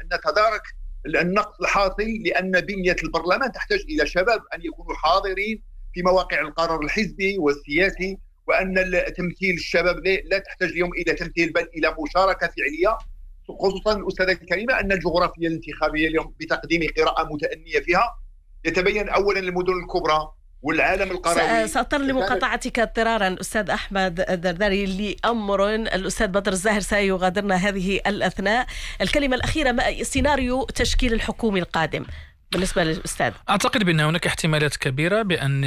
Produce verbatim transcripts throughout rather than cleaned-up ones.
نتدارك النقص الحاصل، لأن بنية البرلمان تحتاج إلى شباب أن يكونوا حاضرين في مواقع القرار الحزبي والسياسي، وأن تمثيل الشباب لا تحتاج اليوم إلى تمثيل بل إلى مشاركة فعلية، خصوصا الأستاذة الكريمة أن الجغرافيا الانتخابية اليوم بتقديم قراءة متأنية فيها يتبين أولا المدن الكبرى والعالم القروي. سأضطر لمقاطعتك اضطرارا أستاذ أحمد الدرداري لأمر الأستاذ بدر الزاهر سيغادرنا هذه الأثناء. الكلمة الأخيرة، ما سيناريو تشكيل الحكومي القادم بالنسبة للأستاذ؟ أعتقد بأن هناك احتمالات كبيرة بأن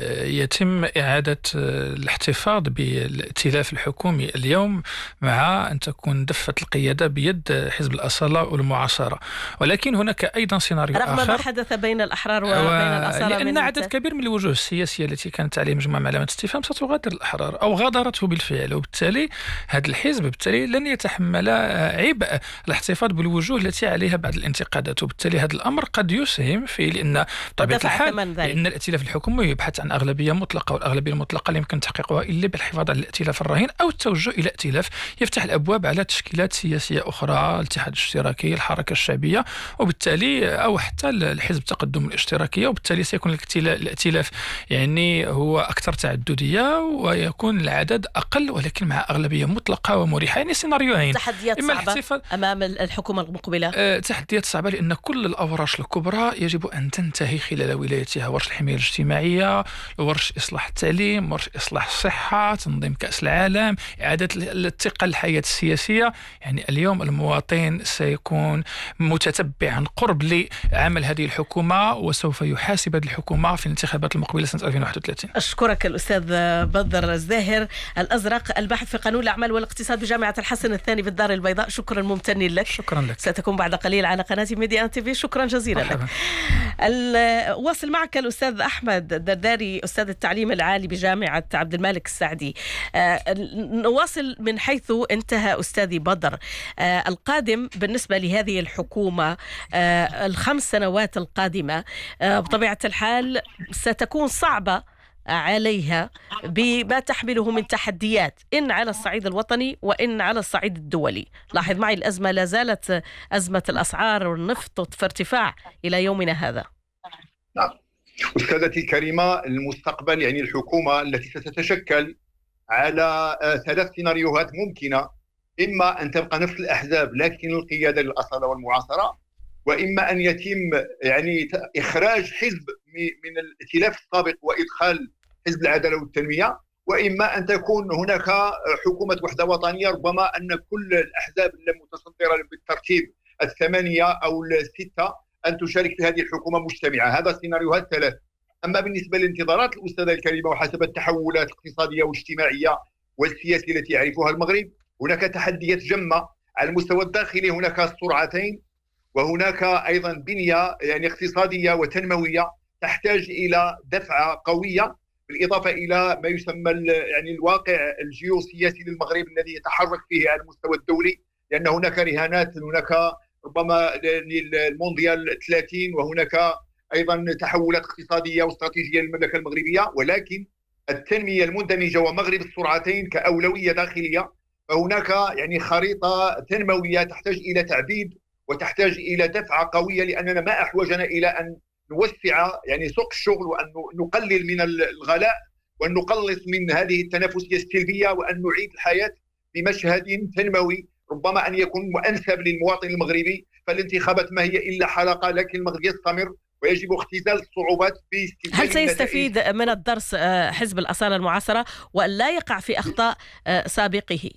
يتم إعادة الاحتفاظ بالائتلاف الحكومي اليوم، مع أن تكون دفة القيادة بيد حزب الأصالة والمعاصرة. ولكن هناك أيضا سيناريو رغم آخر، رغم ما حدث بين الأحرار وبين الأصالة، لأن عدد كبير من الوجوه السياسية التي كانت عليه مجموعة علامة استفهام ستغادر الأحرار أو غادرته بالفعل، وبالتالي هذا الحزب بالتالي لن يتحمل عبء الاحتفاظ بالوجوه التي عليها بعض الانتقادات، وبالتالي هذا الأمر قد يسهم في، لأن طبيعة الحال لأن الائتلاف الحكومي يبحث عن أغلبية مطلقة، والأغلبية المطلقة لا يمكن تحقيقها إلا بالحفاظ على الائتلاف الرهين أو التوجه إلى ائتلاف يفتح الأبواب على تشكيلات سياسية أخرى، الاتحاد الاشتراكي، الحركة الشعبية، وبالتالي أو حتى الحزب التقدم الاشتراكية، وبالتالي سيكون الائتلاف يعني هو أكثر تعددية ويكون العدد أقل ولكن مع أغلبية مطلقة ومريحة. يعني سيناريوهين. تحديات صعبة أمام الحكومة المقبلة. أه تحديات صعبة لأن كل الأوراش الكبرى يجب أن تنتهي خلال ولايتها: ورش الحماية الاجتماعية، ورش إصلاح التعليم، ورش إصلاح الصحة، تنظيم كأس العالم، إعادة الثقة للحياة السياسية. يعني اليوم المواطن سيكون متتبعا قرب لعمل هذه الحكومة، وسوف يحاسب هذه الحكومة في الانتخابات المقبلة سنة ألفين وواحد وثلاثين. أشكرك الأستاذ بدر الزاهر الأزرق، الباحث في قانون الأعمال والاقتصاد بجامعة الحسن الثاني بالدار البيضاء. شكرا ممتن لك. شكرا لك. ستكون بعد قليل على قناة ميديا تي في. شكرا جزيلا لك. واصل معك الأستاذ أحمد الدرداري، أستاذ التعليم العالي بجامعة عبد الملك السعدي. نواصل من حيث انتهى أستاذي بدر. القادم بالنسبة لهذه الحكومة، الخمس سنوات القادمة بطبيعة الحال ستكون صعبة عليها بما تحمله من تحديات، إن على الصعيد الوطني وإن على الصعيد الدولي. لاحظ معي الأزمة لا زالت أزمة الأسعار والنفط في ارتفاع إلى يومنا هذا. نعم أستاذتي الكريمة، المستقبل يعني الحكومة التي ستتشكل على ثلاث سيناريوهات ممكنة: إما أن تبقى نفس الأحزاب لكن القيادة للأصالة والمعاصرة، وإما أن يتم يعني إخراج حزب من الائتلاف السابق وإدخال حزب العدالة والتنمية، وإما أن تكون هناك حكومة وحدة وطنية، ربما أن كل الأحزاب المتصدرة بالترتيب الثمانية أو الستة أن تشارك في هذه الحكومة مجتمعة. هذا السيناريوهات ثلاث. أما بالنسبة للانتظارات الأستاذة الكريمة، وحسب التحولات الاقتصادية والاجتماعية والسياسية التي يعرفها المغرب، هناك تحديات جمة على المستوى الداخلي. هناك السرعتين، وهناك أيضا بنية يعني اقتصادية وتنموية تحتاج إلى دفعة قوية، بالإضافة إلى ما يسمى يعني الواقع الجيوسياسي للمغرب الذي يتحرك فيه على المستوى الدولي، لأن هناك رهانات، هناك ربما المونديال ثلاثين، وهناك أيضا تحولات اقتصادية واستراتيجية للمملكة المغربية. ولكن التنمية المندمجة ومغرب السرعتين كأولوية داخلية، فهناك يعني خريطة تنموية تحتاج إلى تعبيد وتحتاج إلى دفعة قوية، لأننا ما أحوجنا إلى أن نوسع يعني سوق الشغل، وأن نقلل من الغلاء، وأن نقلص من هذه التنافسية السلبية، وأن نعيد الحياة بمشهد تنموي ربما أن يكون أنسب للمواطن المغربي. فالانتخابات ما هي إلا حلقة، لكن المغرب يستمر ويجب اختزال الصعوبات باستثمار. هل سيستفيد من الدرس حزب الأصالة المعاصرة وأن لا يقع في أخطاء سابقه؟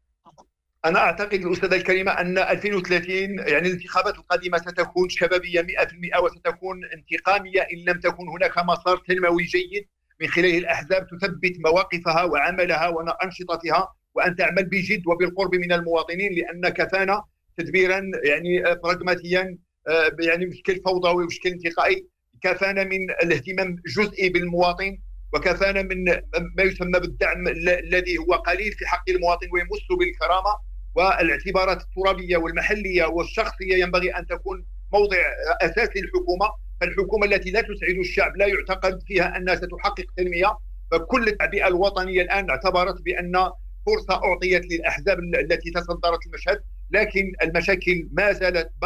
أنا أعتقد الأستاذة الكريمة أن ألفين وثلاثين يعني الانتخابات القادمة ستكون شبابية مئة بالمئة، وستكون انتقامية إن لم تكن هناك مسار تنموي جيد من خلال الأحزاب تثبت مواقفها وعملها وأنشطتها، وأن تعمل بجد وبالقرب من المواطنين، لأن كفانا تدبيرا يعني براغماتيا يعني بشكل فوضوي وبشكل انتقائي، كفانا من الاهتمام الجزئي بالمواطن، وكفانا من ما يسمى بالدعم الذي هو قليل في حق المواطن ويمس بالكرامة. والاعتبارات الترابية والمحلية والشخصية ينبغي أن تكون موضع أساسي للحكومة. فالحكومة التي لا تسعد الشعب لا يعتقد فيها أنها ستحقق تنمية. فكل التعبئة الوطنية الآن اعتبرت بأن فرصة أعطيت للأحزاب التي تصدرت المشهد، لكن المشاكل ما زالت